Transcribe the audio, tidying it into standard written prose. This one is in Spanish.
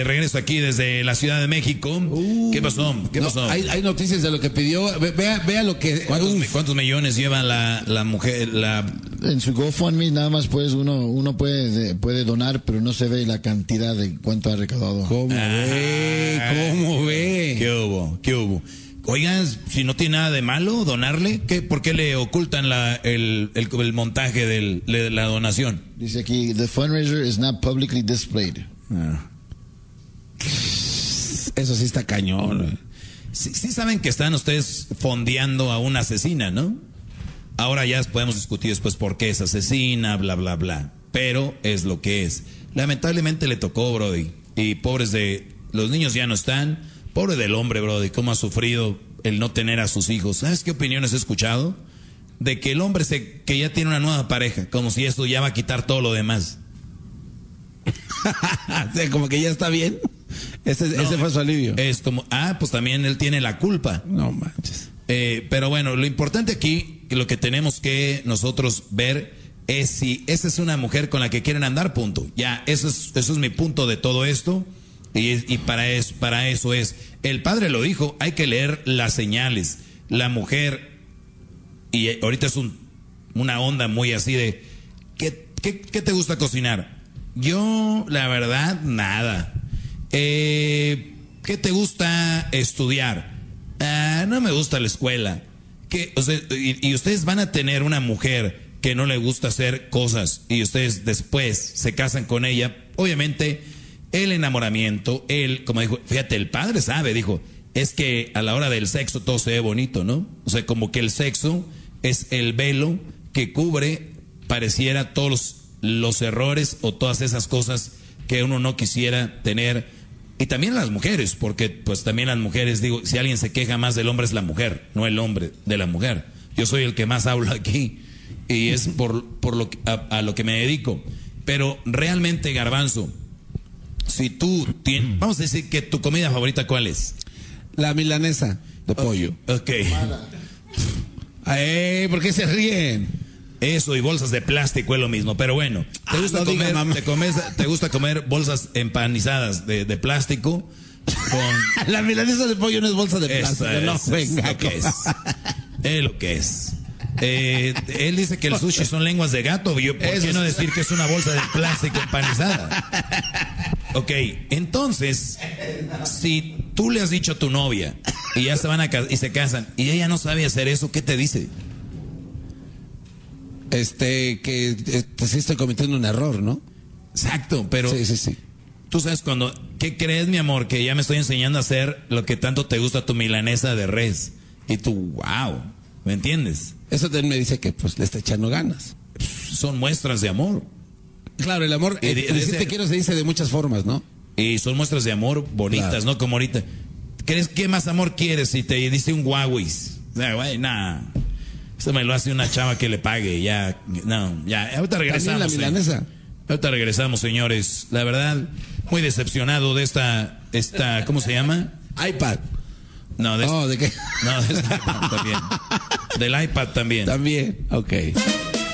Regreso aquí desde la Ciudad de México. ¿Qué pasó? ¿Qué pasó? Hay noticias de lo que pidió. Vea lo que... ¿Cuántos millones lleva la mujer? En su GoFundMe nada más pues uno puede donar, pero no se ve la cantidad de cuánto ha recaudado. ¿Cómo ve? ¿Cómo ve? ¿Qué hubo? ¿Qué hubo? Oigan, si no tiene nada de malo donarle, ¿por qué le ocultan el montaje de la donación? Dice aquí, the fundraiser is not publicly displayed. Eso sí está cañón. Sí saben que están ustedes fondeando a una asesina, ¿no? Ahora ya podemos discutir después por qué es asesina, bla, bla, bla. Pero es lo que es. Lamentablemente le tocó, Brody. Y pobres los niños ya no están. Pobre del hombre, Brody, cómo ha sufrido el no tener a sus hijos. ¿Sabes qué opiniones he escuchado? De que el hombre que ya tiene una nueva pareja, como si esto ya va a quitar todo lo demás. O sea, como que ya está bien. Ese fue su alivio. Es como, pues también él tiene la culpa. No manches. Pero bueno, lo importante aquí, lo que tenemos que nosotros ver es si esa es una mujer con la que quieren andar, punto. Ya, eso es mi punto de todo esto. Y para eso es. El padre lo dijo, hay que leer las señales. La mujer, y ahorita es una onda muy así de, ¿qué te gusta cocinar? Yo, la verdad, nada. ¿Qué te gusta estudiar? No me gusta la escuela. O sea, y ustedes van a tener una mujer que no le gusta hacer cosas y ustedes después se casan con ella. Obviamente, el enamoramiento, como dijo, fíjate, el padre sabe, dijo, es que a la hora del sexo todo se ve bonito, ¿no? O sea, como que el sexo es el velo que cubre, pareciera, todos los errores o todas esas cosas que uno no quisiera tener. Y también las mujeres, porque pues también las mujeres, digo, si alguien se queja más del hombre es la mujer, no el hombre de la mujer. Yo soy el que más hablo aquí y es por a lo que me dedico. Pero realmente, Garbanzo, si tú tienes, vamos a decir que tu comida favorita, ¿cuál es? La milanesa de pollo. Ok. ¿Por qué se ríen? Eso y bolsas de plástico es lo mismo, pero bueno, ¿te gusta comer bolsas empanizadas de plástico? La milanesa de pollo no es bolsa de plástico. Es lo que es. Él dice que el sushi son lenguas de gato. ¿Por qué no decir que es una bolsa de plástico empanizada? Ok, entonces, si tú le has dicho a tu novia y ya se van y se casan y ella no sabe hacer eso, ¿qué te dice? Que sí estoy cometiendo un error, ¿no? Exacto, pero sí. Tú sabes ¿qué crees, mi amor? Que ya me estoy enseñando a hacer lo que tanto te gusta, tu milanesa de res. Y tú, wow, ¿me entiendes? Eso también me dice que pues le está echando ganas. Son muestras de amor. Claro, el amor, decir te quiero se dice de muchas formas, ¿no? Y son muestras de amor bonitas, claro. ¿No? Como ahorita. ¿Crees qué más amor quieres si te dice un guauis? Nah. Eso me lo hace una chava que le pague, ya, no, ya, ahorita regresamos. La milanesa. Ahorita regresamos, señores. La verdad, muy decepcionado de esta, ¿cómo se llama? iPad. No, ¿de qué? No, de esta también. Del iPad también. También, ok.